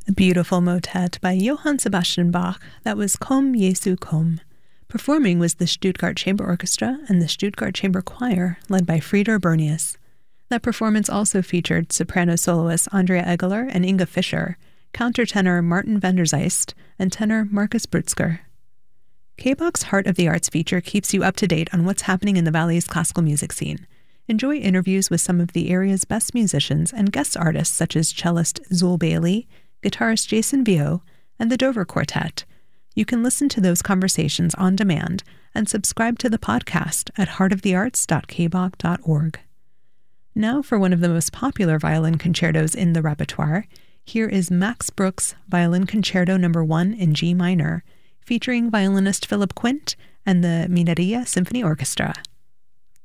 A beautiful motet by Johann Sebastian Bach that was Komm, Jesu, komm. Performing was the Stuttgart Chamber Orchestra and the Stuttgart Chamber Choir, led by Frieder Bernius. That performance also featured soprano soloists Andrea Egeler and Inga Fischer, countertenor Martin van der Zeist, and tenor Marcus Brutzker. K-Bach's Heart of the Arts feature keeps you up to date on what's happening in the Valley's classical music scene. Enjoy interviews with some of the area's best musicians and guest artists such as cellist Zul Bailey, guitarist Jason Vio, and the Dover Quartet. You can listen to those conversations on demand and subscribe to the podcast at heartofthearts.kbach.org. Now for one of the most popular violin concertos in the repertoire, here is Max Bruch's Violin Concerto No. 1 in G minor, featuring violinist Philip Quint and the Mineria Symphony Orchestra.